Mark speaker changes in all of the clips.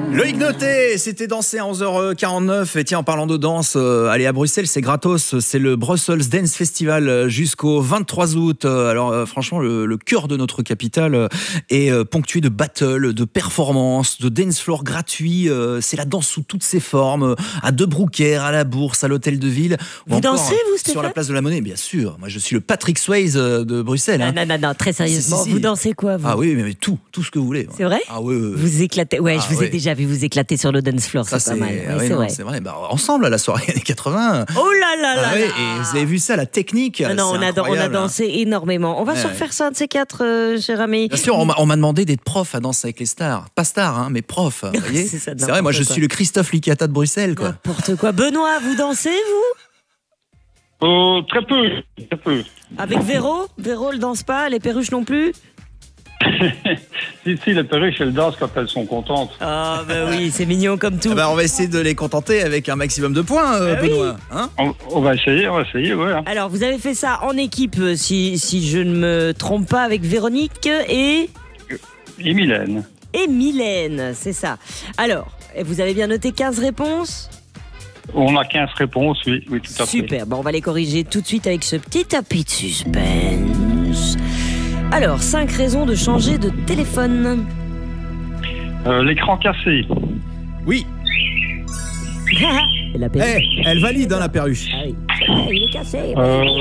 Speaker 1: Loïc Noté, c'était dansé à 11h49. Et tiens, en parlant de danse, allez à Bruxelles, c'est gratos. C'est le Brussels Dance Festival jusqu'au 23 août. Alors franchement, le cœur de notre capitale est ponctué de battles, de performances, de dance floor gratuits. C'est la danse sous toutes ses formes, à De Brouckère, à la Bourse, à l'Hôtel de Ville.
Speaker 2: Vous dansez, vous, Stéphane ?
Speaker 1: Sur la place de la Monnaie, bien sûr. Moi, je suis le Patrick Swayze de Bruxelles. Hein.
Speaker 2: Non, très sérieusement. Si. Vous dansez quoi, vous ?
Speaker 1: Ah oui, mais tout ce que vous voulez.
Speaker 2: C'est vrai ?
Speaker 1: Ah oui.
Speaker 2: Vous éclatez. Ouais, je vous ai déjà vu vous éclater sur le dance floor, c'est pas mal.
Speaker 1: Oui, c'est vrai. Bah, ensemble à la soirée années 80.
Speaker 2: Oh là là.
Speaker 1: Et vous avez vu ça, la technique.
Speaker 2: Non, on a dansé énormément. On va se refaire ça un de ces quatre, cher ami.
Speaker 1: Bien sûr, on m'a demandé d'être prof à danser avec les stars. Pas star, hein, mais prof. Vous voyez c'est vrai, moi je suis le Christophe Licata de Bruxelles, quoi.
Speaker 2: N'importe quoi. Benoît, vous dansez, vous ?
Speaker 3: Très peu.
Speaker 2: Avec Véro ? Véro, elle danse pas, les perruches non plus ?
Speaker 3: si, les perruches, elles dansent quand elles sont contentes.
Speaker 2: Ah, oui, c'est mignon comme tout.
Speaker 1: On va essayer de les contenter avec un maximum de points, Benoît.
Speaker 3: Oui. Hein, on va essayer, ouais.
Speaker 2: Alors, vous avez fait ça en équipe, si je ne me trompe pas, avec Véronique et
Speaker 3: Mylène.
Speaker 2: Et Mylène, c'est ça. Alors, vous avez bien noté 15 réponses ?
Speaker 3: On a 15 réponses, oui, tout à fait.
Speaker 2: Super, on va les corriger tout de suite avec ce petit tapis de suspense. Alors, 5 raisons de changer de téléphone.
Speaker 3: L'écran cassé.
Speaker 1: Oui. Elle valide dans la perruche.
Speaker 2: Ah oui, il est cassé.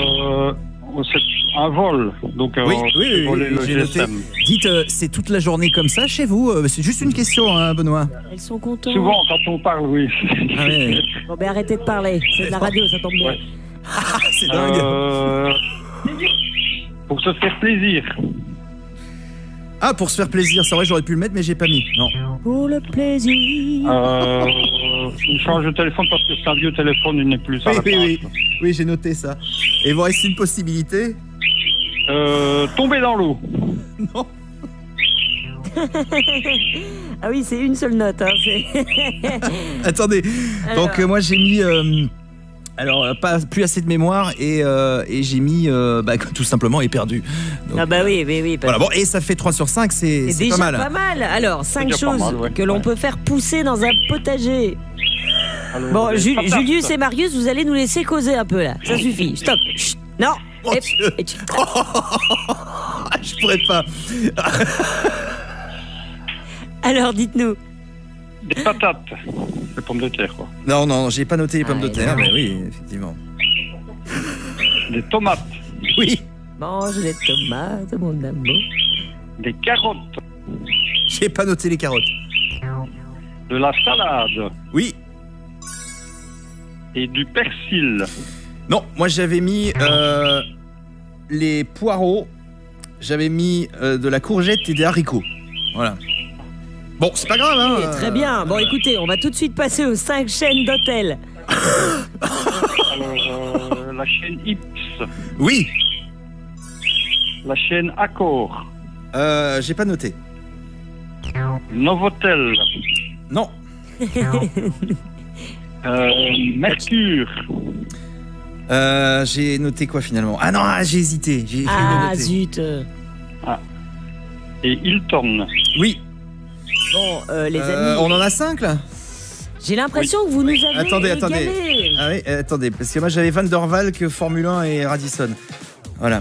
Speaker 3: Un vol. Donc,
Speaker 1: oui, j'ai noté. Dites, c'est toute la journée comme ça chez vous ? C'est juste une question, hein, Benoît.
Speaker 2: Elles sont contentes.
Speaker 3: Souvent, quand on parle, oui.
Speaker 2: Bon, arrêtez de parler. C'est de la radio, ça tombe bien.
Speaker 3: Ouais.
Speaker 1: C'est dingue.
Speaker 3: Pour se faire plaisir.
Speaker 1: Ah, pour se faire plaisir, c'est vrai, j'aurais pu le mettre, mais j'ai pas mis. Non.
Speaker 2: Pour le plaisir.
Speaker 3: On change de téléphone parce que c'est un vieux téléphone, il n'est plus à la place.
Speaker 1: Oui, j'ai noté ça. Et il vous reste une possibilité ?
Speaker 3: Tomber dans l'eau.
Speaker 1: Non.
Speaker 2: Ah oui, c'est une seule note. Hein,
Speaker 1: Attendez. Alors... Donc moi j'ai mis... pas plus assez de mémoire et j'ai mis tout simplement éperdu. Donc,
Speaker 2: oui.
Speaker 1: Voilà, bon, et ça fait 3 sur 5, c'est
Speaker 2: déjà
Speaker 1: pas mal.
Speaker 2: Pas mal. Alors, 5 choses que l'on peut faire pousser dans un potager. Alors, bon, Julius et Marius, vous allez nous laisser causer un peu là. Ça suffit. Stop. Chut. Non.
Speaker 1: Mon Dieu. Je pourrais pas.
Speaker 2: Alors, dites-nous.
Speaker 3: Des patates. Les pommes de terre, quoi.
Speaker 1: Non, j'ai pas noté les pommes de terre, mais oui, effectivement.
Speaker 3: Des tomates.
Speaker 1: Oui.
Speaker 2: Mange les tomates, mon amour.
Speaker 3: Des carottes.
Speaker 1: J'ai pas noté les carottes.
Speaker 3: De la salade.
Speaker 1: Oui.
Speaker 3: Et du persil.
Speaker 1: Non, moi j'avais mis les poireaux, j'avais mis de la courgette et des haricots. Voilà. Bon, c'est pas grave, hein.
Speaker 2: Très bien. Bon, écoutez, on va tout de suite passer aux 5 chaînes d'hôtels.
Speaker 3: Alors, la chaîne Ips.
Speaker 1: Oui.
Speaker 3: La chaîne Accor.
Speaker 1: J'ai pas noté.
Speaker 3: Novotel.
Speaker 1: Non.
Speaker 3: Mercure.
Speaker 1: J'ai noté quoi finalement ? Ah non, j'ai hésité. J'ai noter.
Speaker 2: Zut.
Speaker 3: Et Hilton.
Speaker 1: Oui.
Speaker 2: Bon, les amis.
Speaker 1: On en a 5 là ?
Speaker 2: J'ai l'impression que vous nous avez
Speaker 1: Attendez.
Speaker 2: égalé.
Speaker 1: Ah oui, attendez, parce que moi j'avais Van der Valk, Formule 1 et Radisson. Voilà.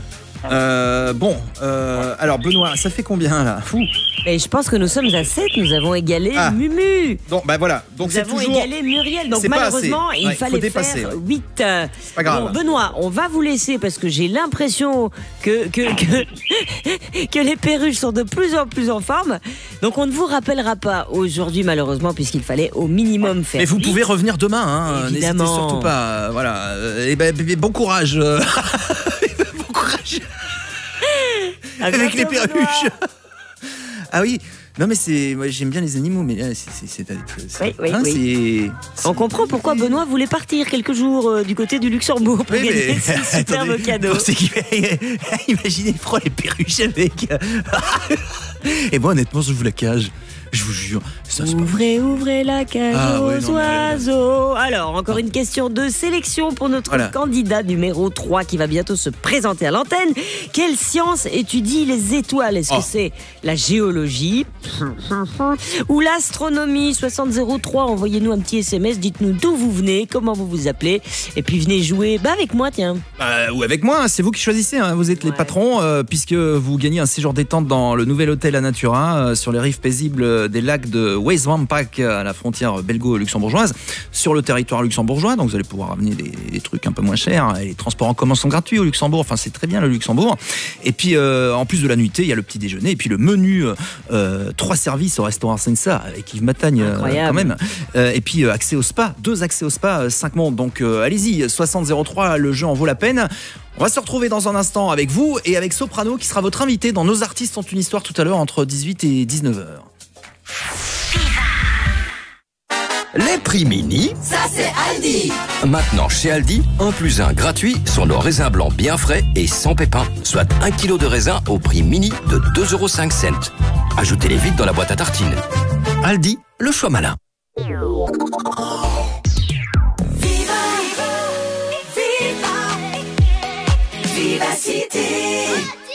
Speaker 1: Alors Benoît, ça fait combien là ? Fou.
Speaker 2: Et je pense que nous sommes à 7, nous avons égalé Mumu.
Speaker 1: Donc voilà. Donc
Speaker 2: nous avons égalé Muriel, donc malheureusement il fallait faire 8.
Speaker 1: C'est pas grave.
Speaker 2: Bon, Benoît, on va vous laisser parce que j'ai l'impression que les perruches sont de plus en plus en forme. Donc on ne vous rappellera pas aujourd'hui malheureusement puisqu'il fallait au minimum faire.
Speaker 1: Mais vous pouvez revenir demain, hein.
Speaker 2: Évidemment.
Speaker 1: N'hésitez surtout pas. Voilà. Bon courage. Bon courage. Avec les perruches. Ah oui, non mais moi j'aime bien les animaux, mais là
Speaker 2: oui. On comprend pourquoi Benoît voulait partir quelques jours du côté du Luxembourg pour gagner ce superbe cadeau.
Speaker 1: Imaginez, il prend les perruches avec. Et moi honnêtement je vous la cage. Je vous jure, ça se passe.
Speaker 2: Ouvrez la cage aux
Speaker 1: non, mais
Speaker 2: oiseaux. Alors, encore une question de sélection pour notre candidat numéro 3 qui va bientôt se présenter à l'antenne. Quelle science étudie les étoiles? Est-ce que c'est la géologie ou l'astronomie? 6003, envoyez-nous un petit SMS, dites-nous d'où vous venez, comment vous vous appelez, et puis venez jouer avec moi, tiens.
Speaker 1: Ou avec moi, c'est vous qui choisissez, hein. Vous êtes les patrons, puisque vous gagnez un séjour détente dans le nouvel hôtel Anatura, sur les rives paisibles des lacs de Weeswampak, à la frontière belgo-luxembourgeoise, sur le territoire luxembourgeois. Donc vous allez pouvoir amener des trucs un peu moins chers, et les transports en commun sont gratuits au Luxembourg. Enfin, c'est très bien le Luxembourg. Et puis, en plus de la nuitée, il y a le petit déjeuner, et puis le menu 3 services au restaurant Sensa avec Yves Matagne, quand même. Et puis accès au spa, 2 accès au spa, 5 mondes. Donc allez-y, 6003, le jeu en vaut la peine. On va se retrouver dans un instant avec vous et avec Soprano qui sera votre invité dans Nos artistes ont une histoire tout à l'heure entre 18 et 19h.
Speaker 4: Les prix mini,
Speaker 5: ça c'est Aldi.
Speaker 4: Maintenant chez Aldi, 1+1 gratuit sur nos raisins blancs bien frais et sans pépins, soit 1 kg de raisin au prix mini de 2,05 €. Ajoutez-les vite dans la boîte à tartines. Aldi, le choix malin.
Speaker 5: Vivacité.